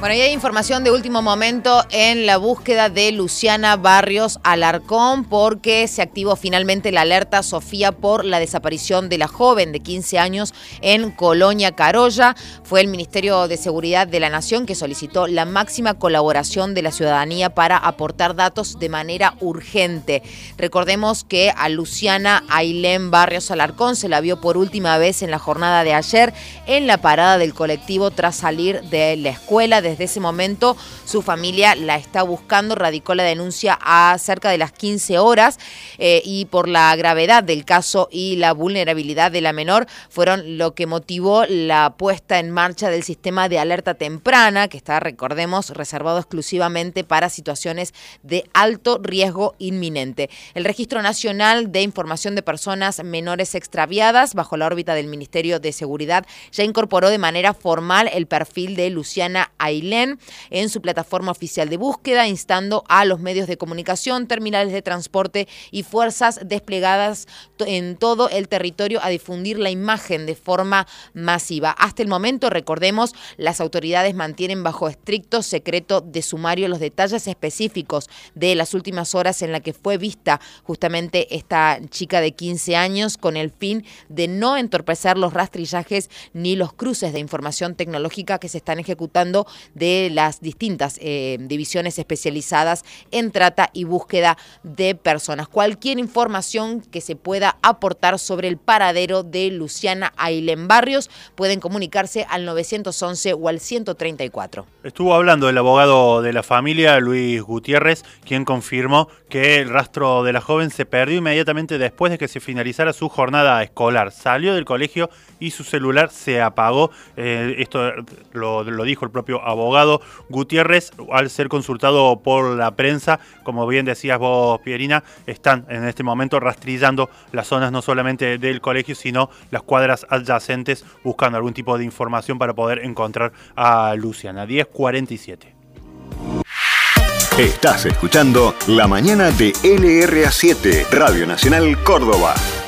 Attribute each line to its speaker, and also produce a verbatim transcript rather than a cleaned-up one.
Speaker 1: Bueno, y hay información de último momento en la búsqueda de Luciana Barrios Alarcón porque se activó finalmente la alerta Sofía por la desaparición de la joven de quince años en Colonia Carolla. Fue el Ministerio de Seguridad de la Nación que solicitó la máxima colaboración de la ciudadanía para aportar datos de manera urgente. Recordemos que a Luciana Ailén Barrios Alarcón se la vio por última vez en la jornada de ayer en la parada del colectivo tras salir de la escuela. Desde ese momento su familia la está buscando, radicó la denuncia a cerca de las quince horas eh, y por la gravedad del caso y la vulnerabilidad de la menor fueron lo que motivó la puesta en marcha del sistema de alerta temprana que está, recordemos, reservado exclusivamente para situaciones de alto riesgo inminente. El Registro Nacional de Información de Personas Menores Extraviadas, bajo la órbita del Ministerio de Seguridad, ya incorporó de manera formal el perfil de Luciana Ailén en su plataforma oficial de búsqueda, instando a los medios de comunicación, terminales de transporte y fuerzas desplegadas en todo el territorio a difundir la imagen de forma masiva. Hasta el momento, recordemos, las autoridades mantienen bajo estricto secreto de sumario los detalles específicos de las últimas horas en la que fue vista justamente esta chica de quince años, con el fin de no entorpecer los rastrillajes ni los cruces de información tecnológica que se están ejecutando de las distintas eh, divisiones especializadas en trata y búsqueda de personas. Cualquier información que se pueda aportar sobre el paradero de Luciana Ailén Barrios pueden comunicarse al nueve once o al ciento treinta y cuatro.
Speaker 2: Estuvo hablando el abogado de la familia, Luis Gutiérrez, quien confirmó que el rastro de la joven se perdió inmediatamente después de que se finalizara su jornada escolar. Salió del colegio y su celular se apagó. Eh, esto lo, lo dijo el propio abogado Gutiérrez al ser consultado por la prensa. Como bien decías vos, Pierina, están en este momento rastrillando las zonas no solamente del colegio, sino las cuadras adyacentes, buscando algún tipo de información para poder encontrar a Luciana. diez cuarenta y siete.
Speaker 3: Estás escuchando La Mañana de L R A siete, Radio Nacional Córdoba.